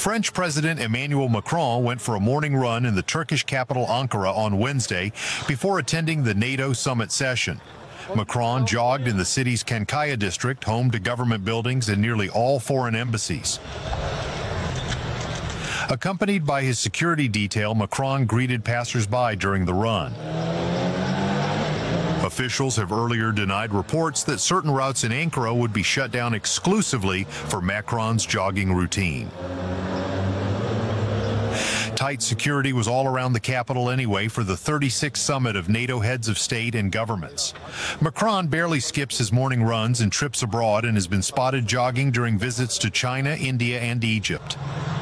French President Emmanuel Macron went for a morning run in the Turkish capital Ankara on Wednesday before attending the NATO summit session. Macron jogged in the city's Kankaya district, home to government buildings and nearly all foreign embassies. Accompanied by his security detail, Macron greeted passers-by during the run. Officials have earlier denied reports that certain routes in Ankara would be shut down exclusively for Macron's jogging routine. Tight security was all around the capital anyway for the 36th summit of NATO heads of state and governments. Macron barely skips his morning runs and trips abroad and has been spotted jogging during visits to China, India, and Egypt.